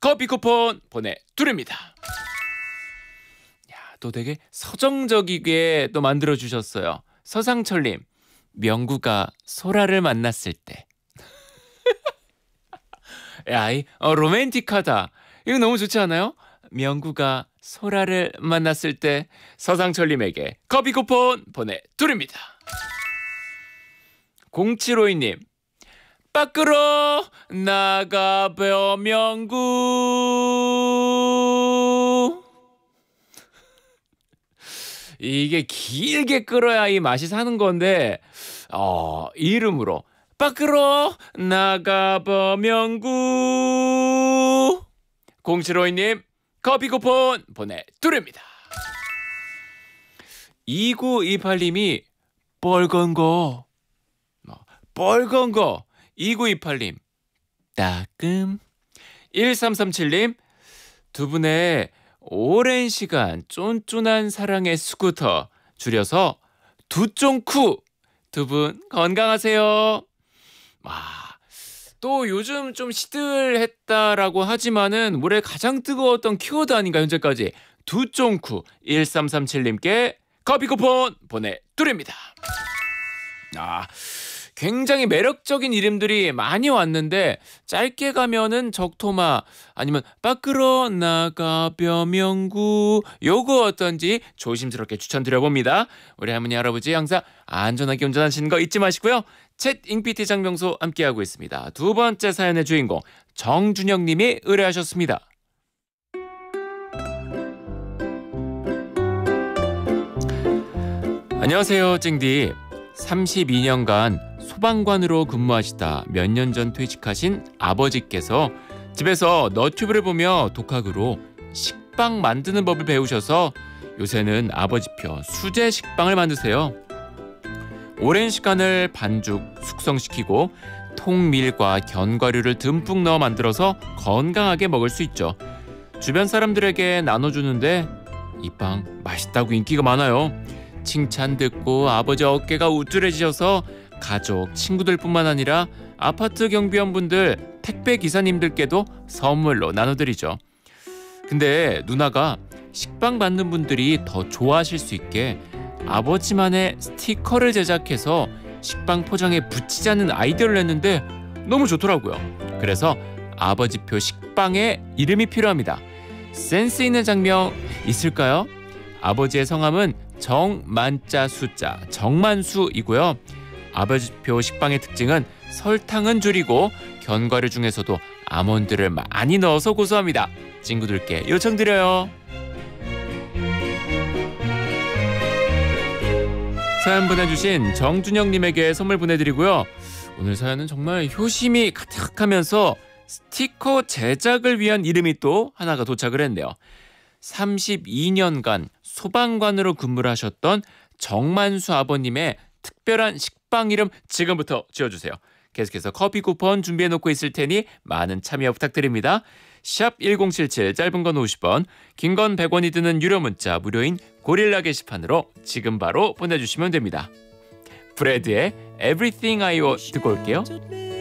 커피 쿠폰 보내드립니다. 야, 또 되게 서정적이게 또 만들어주셨어요. 서상철님, 명구가 소라를 만났을 때. 야, 로맨틱하다. 이거 너무 좋지 않아요? 명구가 소라를 만났을 때 서상철님에게 커피 쿠폰 보내드립니다. 0752님, 밖으로 나가벼 명구. 이게 길게 끌어야 이 맛이 사는 건데 이 이름으로 밖으로 나가벼 명구. 0752님 커피 쿠폰 보내드립니다. 2928님이 빨간 거 2928님 따끔. 1337님 두 분의 오랜 시간 쫀쫀한 사랑의 스쿠터 줄여서 두쫑쿠. 두 분 건강하세요. 또 요즘 좀 시들했다라고 하지만은 올해 가장 뜨거웠던 키워드 아닌가 현재까지. 두쫑쿠. 1337님께 커피 쿠폰 보내드립니다. 굉장히 매력적인 이름들이 많이 왔는데 짧게 가면은 적토마 아니면 밖으로 나가벼 명구 요거 어떤지 조심스럽게 추천드려봅니다. 우리 할머니 할아버지 항상 안전하게 운전하시는 거 잊지 마시고요. 챗 잉피티 장명소 함께하고 있습니다. 두 번째 사연의 주인공 정준영 님이 의뢰하셨습니다. 안녕하세요 찡디. 32년간 소방관으로 근무하시다 몇 년 전 퇴직하신 아버지께서 집에서 너튜브를 보며 독학으로 식빵 만드는 법을 배우셔서 요새는 아버지표 수제 식빵을 만드세요. 오랜 시간을 반죽, 숙성시키고 통밀과 견과류를 듬뿍 넣어 만들어서 건강하게 먹을 수 있죠. 주변 사람들에게 나눠주는데 이 빵 맛있다고 인기가 많아요. 칭찬 듣고 아버지 어깨가 우쭐해지셔서 가족, 친구들뿐만 아니라 아파트 경비원분들, 택배 기사님들께도 선물로 나눠드리죠. 근데 누나가 식빵 만든 분들이 더 좋아하실 수 있게 아버지만의 스티커를 제작해서 식빵 포장에 붙이자는 아이디어를 냈는데 너무 좋더라고요. 그래서 아버지표 식빵에 이름이 필요합니다. 센스 있는 장면 있을까요? 아버지의 성함은 정만자 숫자 정만수이고요. 아버지표 식빵의 특징은 설탕은 줄이고 견과류 중에서도 아몬드를 많이 넣어서 고소합니다. 친구들께 요청드려요. 사연 보내주신 정준영님에게 선물 보내드리고요. 오늘 사연은 정말 효심이 가득하면서 스티커 제작을 위한 이름이 또 하나가 도착을 했네요. 32년간 소방관으로 근무를 하셨던 정만수 아버님의 특별한 식빵 이름 지금부터 지어주세요. 계속해서 커피 쿠폰 준비해놓고 있을 테니 많은 참여 부탁드립니다. 샵 1077 짧은 건 50원, 긴 건 100원이 드는 유료 문자 무료인 고릴라 게시판으로 지금 바로 보내주시면 됩니다. 브래드의 Everything I Want 듣고 올게요.